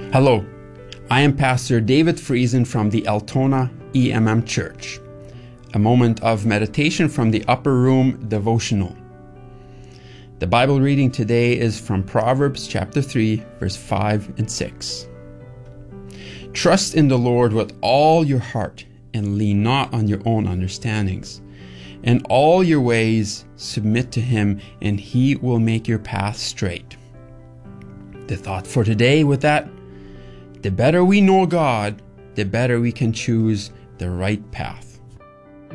Hello, I am Pastor David Friesen from the Altona EMM Church. A moment of meditation from the Upper Room Devotional. The Bible reading today is from Proverbs chapter 3, verse 5 and 6. Trust in the Lord with all your heart and lean not on your own understandings. In all your ways submit to Him, and He will make your path straight. The thought for today with that: the better we know God, the better we can choose the right path.